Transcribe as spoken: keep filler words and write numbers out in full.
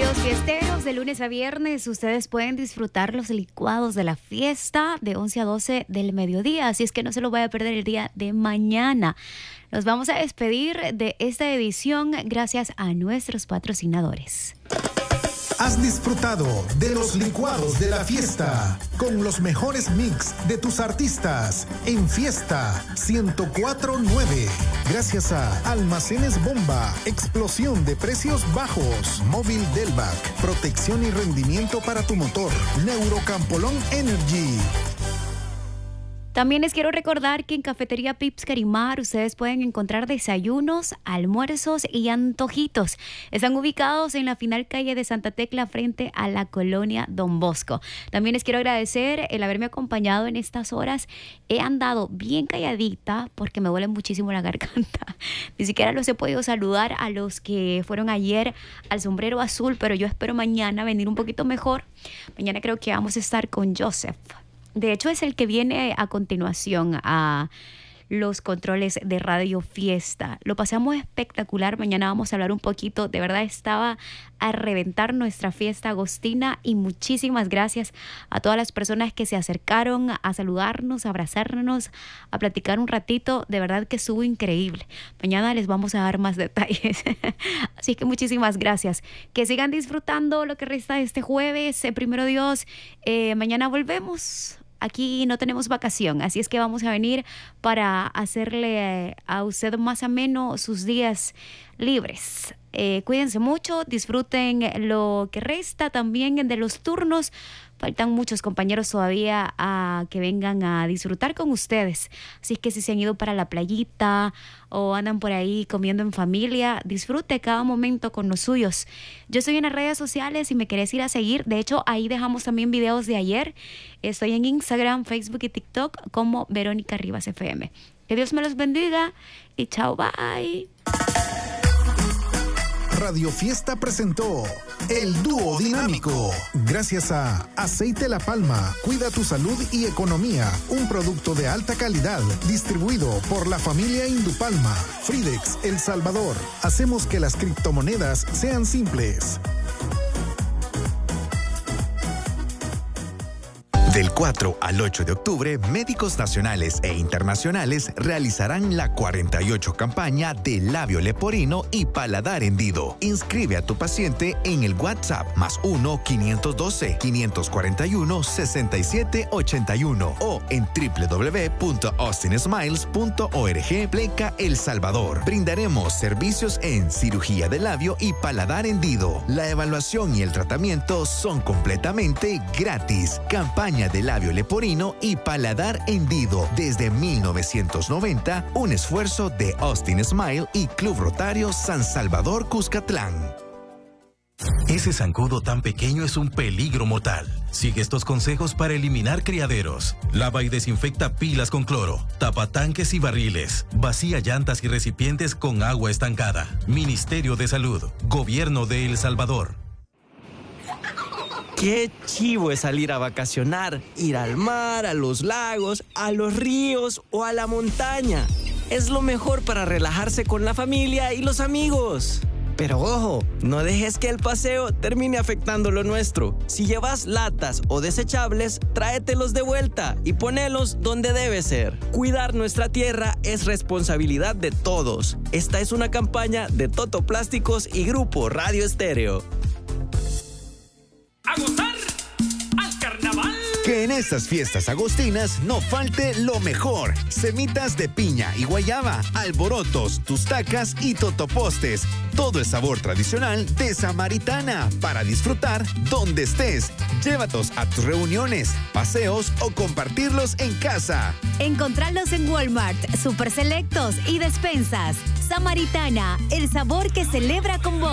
Queridos fiesteros, de lunes a viernes ustedes pueden disfrutar los licuados de la fiesta de once a doce del mediodía, así es que no se lo vaya a perder el día de mañana. Nos vamos a despedir de esta edición gracias a nuestros patrocinadores. Has disfrutado de los licuados de la fiesta con los mejores mix de tus artistas en Fiesta ciento cuatro punto nueve. Gracias a Almacenes Bomba, explosión de precios bajos, Móvil Delvac, protección y rendimiento para tu motor, Neurocampolón Energy. También les quiero recordar que en Cafetería Pips Carimar ustedes pueden encontrar desayunos, almuerzos y antojitos. Están ubicados en la final calle de Santa Tecla frente a la colonia Don Bosco. También les quiero agradecer el haberme acompañado en estas horas. He andado bien calladita porque me duele muchísimo la garganta. Ni siquiera los he podido saludar a los que fueron ayer al Sombrero Azul, pero yo espero mañana venir un poquito mejor. Mañana creo que vamos a estar con Joseph. De hecho, es el que viene a continuación a los controles de Radio Fiesta. Lo pasamos espectacular. Mañana vamos a hablar un poquito. De verdad estaba a reventar nuestra fiesta agostina y muchísimas gracias a todas las personas que se acercaron a saludarnos, a abrazarnos, a platicar un ratito. De verdad que estuvo increíble. Mañana les vamos a dar más detalles. Así que muchísimas gracias. Que sigan disfrutando lo que resta de este jueves. Eh, primero Dios, eh, mañana volvemos. Aquí no tenemos vacación, así es que vamos a venir para hacerle a usted más ameno sus días libres. Eh, cuídense mucho, disfruten lo que resta también de los turnos. Faltan muchos compañeros todavía a que vengan a disfrutar con ustedes. Así que si se han ido para la playita o andan por ahí comiendo en familia, disfrute cada momento con los suyos. Yo estoy en las redes sociales y me querés ir a seguir. De hecho, ahí dejamos también videos de ayer. Estoy en Instagram, Facebook y TikTok como Verónica Rivas F M. Que Dios me los bendiga y chao, bye. Radio Fiesta presentó El Dúo Dinámico. Gracias a Aceite La Palma, cuida tu salud y economía. Un producto de alta calidad, distribuido por la familia Indupalma. Fridex, El Salvador. Hacemos que las criptomonedas sean simples. Del cuatro al ocho de octubre, médicos nacionales e internacionales realizarán la cuarenta y ocho campaña de labio leporino y paladar hendido. Inscribe a tu paciente en el WhatsApp más uno quinientos doce, quinientos cuarenta y uno, sesenta y siete ochenta y uno o en doble u doble u doble u punto austin smiles punto org pleca El Salvador. Brindaremos servicios en cirugía de labio y paladar hendido. La evaluación y el tratamiento son completamente gratis. Campaña de labio leporino y paladar hendido desde mil novecientos noventa, un esfuerzo de Austin Smile y Club Rotario San Salvador Cuscatlán. Ese zancudo tan pequeño es un peligro mortal. Sigue estos consejos para eliminar criaderos. Lava y desinfecta pilas con cloro. Tapa tanques y barriles. Vacía llantas y recipientes con agua estancada. Ministerio de Salud. Gobierno de El Salvador. Qué chivo es salir a vacacionar, ir al mar, a los lagos, a los ríos o a la montaña. Es lo mejor para relajarse con la familia y los amigos. Pero ojo, no dejes que el paseo termine afectando lo nuestro. Si llevas latas o desechables, tráetelos de vuelta y ponelos donde debe ser. Cuidar nuestra tierra es responsabilidad de todos. Esta es una campaña de Toto Plásticos y Grupo Radio Estéreo. ¡A gozar al carnaval! Que en estas fiestas agostinas no falte lo mejor. Semitas de piña y guayaba, alborotos, tustacas y totopostes. Todo el sabor tradicional de Samaritana para disfrutar donde estés. Llévalos a tus reuniones, paseos o compartirlos en casa. Encontrarlos en Walmart, Super Selectos y Despensas. Samaritana, el sabor que celebra con vos.